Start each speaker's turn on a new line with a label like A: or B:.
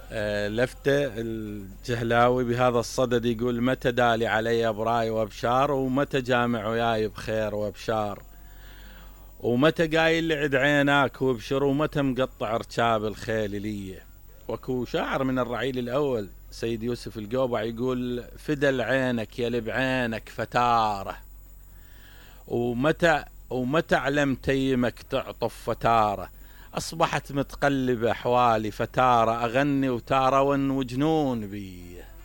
A: لفتة الجهلاوي بهذا الصدد يقول: متى دالي علي براي وابشار، ومتى جامع وياي بخير وابشار، ومتى قايل لعد عيناك وابشر، ومتى مقطع ركاب الخيل ليه. وكو شاعر من الرعيل الأول سيد يوسف القوبع يقول: فدل عينك يا لبعينك فتاره، ومتى علم تيمك تعطف فتاره، أصبحت متقلبة أحوالي فتارة، أغني وتارة وجنون بيه.